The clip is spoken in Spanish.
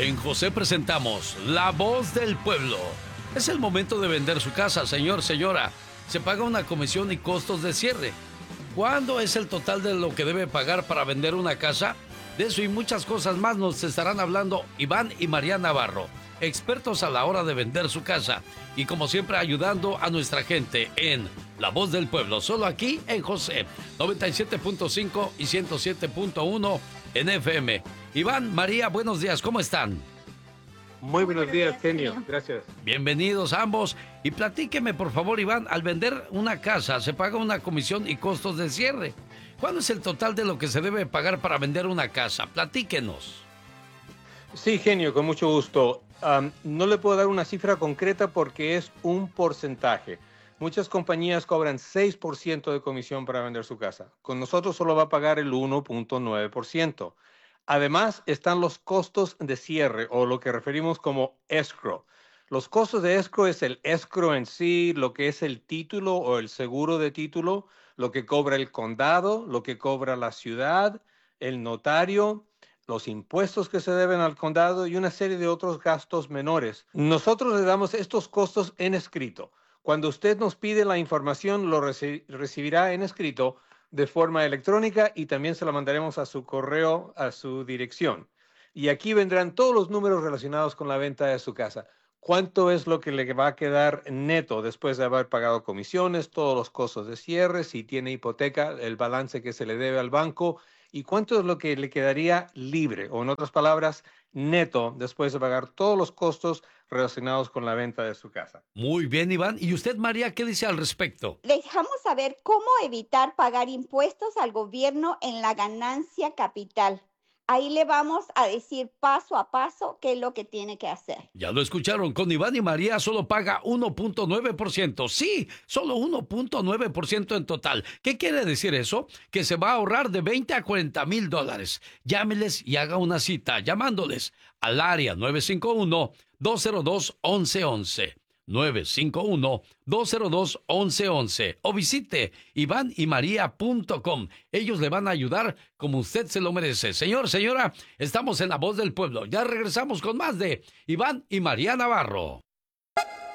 En José presentamos La Voz del Pueblo. Es el momento de vender su casa, señor, señora. Se paga una comisión y costos de cierre. ¿Cuándo es el total de lo que debe pagar para vender una casa? De eso y muchas cosas más nos estarán hablando Iván y María Navarro, expertos a la hora de vender su casa. Y como siempre ayudando a nuestra gente en La Voz del Pueblo, solo aquí en José 97.5 y 107.1 en FM. Iván, María, buenos días, ¿cómo están? Muy buenos días, genio. Gracias. Bienvenidos ambos. Y platíqueme, por favor, Iván, al vender una casa se paga una comisión y costos de cierre. ¿Cuándo es el total de lo que se debe pagar para vender una casa? Platíquenos. Sí, genio, con mucho gusto. No le puedo dar una cifra concreta porque es un porcentaje. Muchas compañías cobran 6% de comisión para vender su casa. Con nosotros solo va a pagar el 1.9%. Además, están los costos de cierre o lo que referimos como escrow. Los costos de escrow es el escrow en sí, lo que es el título o el seguro de título, lo que cobra el condado, lo que cobra la ciudad, el notario, los impuestos que se deben al condado y una serie de otros gastos menores. Nosotros le damos estos costos en escrito. Cuando usted nos pide la información, lo recibirá en escrito de forma electrónica y también se la mandaremos a su correo, a su dirección. Y aquí vendrán todos los números relacionados con la venta de su casa. ¿Cuánto es lo que le va a quedar neto después de haber pagado comisiones, todos los costos de cierre, si tiene hipoteca, el balance que se le debe al banco? ¿Y cuánto es lo que le quedaría libre? O en otras palabras, neto después de pagar todos los costos relacionados con la venta de su casa. Muy bien, Iván. ¿Y usted, María, qué dice al respecto? Dejamos saber cómo evitar pagar impuestos al gobierno en la ganancia capital. Ahí le vamos a decir paso a paso qué es lo que tiene que hacer. Ya lo escucharon, con Iván y María solo paga 1.9%. Sí, solo 1.9% en total. ¿Qué quiere decir eso? Que se va a ahorrar de 20 a 40 mil dólares. Llámeles y haga una cita llamándoles al área 951-202-1111. 951-202-1111 o visite ivanymaria.com. Ellos le van a ayudar como usted se lo merece. Señor, señora, estamos en La Voz del Pueblo. Ya regresamos con más de Iván y María Navarro.